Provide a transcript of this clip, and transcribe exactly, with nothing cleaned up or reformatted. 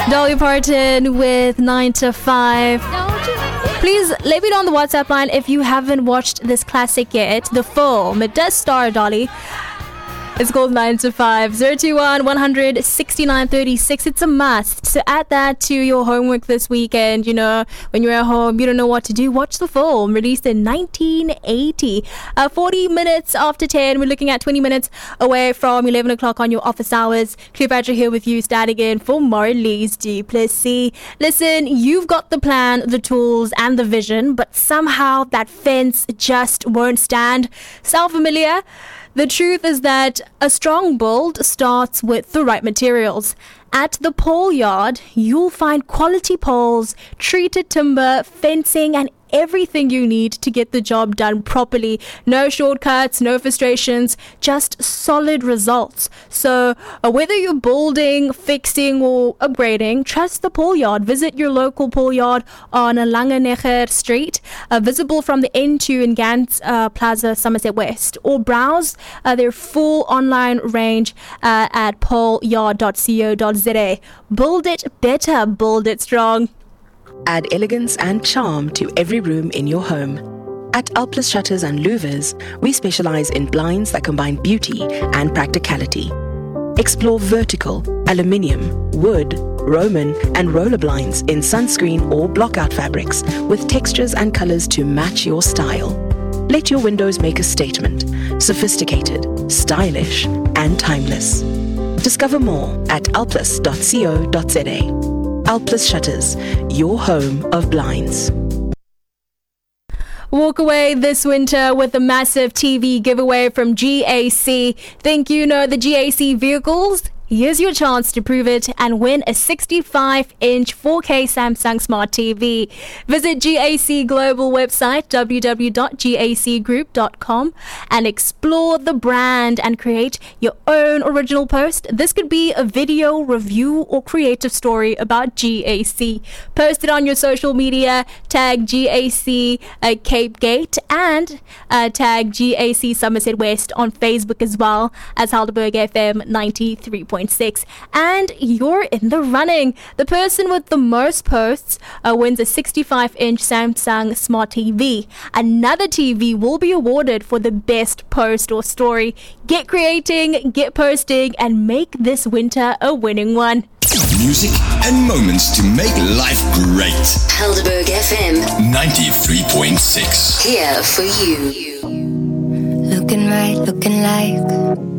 Dolly Parton with nine to five. Please let me know on the WhatsApp line if you haven't watched this classic yet. The film. It does star Dolly. It's called nine to five. zero two one, one hundred, sixty-nine thirty-six. It's a must. So add that to your homework this weekend. You know, when you're at home, you don't know what to do. Watch the film. Released in nineteen eighty. Uh, forty minutes after ten. We're looking at twenty minutes away from eleven o'clock on your office hours. Cleopatra here with you, starting in for Marlies du Plessis. Listen, you've got the plan, the tools, and the vision, but somehow that fence just won't stand. Sound familiar? The truth is that a strong build starts with the right materials. At the pole yard, you'll find quality poles, treated timber, fencing, and everything you need to get the job done properly. No shortcuts, no frustrations, just solid results. So uh, whether you're building, fixing, or upgrading, trust the pole yard. Visit your local pole yard on Langeneger Street, uh, visible from the N two in Gans uh, Plaza, Somerset West, or browse uh, their full online range uh, at pole yard dot co dot za. Build it better, build it strong. Add elegance and charm to every room in your home. At Alplus Shutters and Louvers, we specialize in blinds that combine beauty and practicality. Explore vertical, aluminium, wood, Roman, and roller blinds in sunscreen or blockout fabrics with textures and colors to match your style. Let your windows make a statement. Sophisticated, stylish, and timeless. Discover more at alplus dot co dot za. Alplus Shutters, your home of blinds. Walk away this winter with a massive T V giveaway from G A C. Think you know the G A C vehicles? Here's your chance to prove it and win a sixty-five inch four K Samsung Smart T V. Visit G A C Global website w w w dot g a c group dot com and explore the brand and create your own original post. This could be a video, review, or creative story about G A C. Post it on your social media, tag G A C uh, Cape Gate, and uh, tag G A C Somerset West on Facebook as well as Helderberg F M ninety-three point six, and you're in the running. The person with the most posts uh, wins a sixty-five inch Samsung Smart T V. Another T V will be awarded for the best post or story. Get creating, get posting, and make this winter a winning one. Music and moments to make life great. Helderberg F M ninety-three point six. Here for you. Looking right, looking like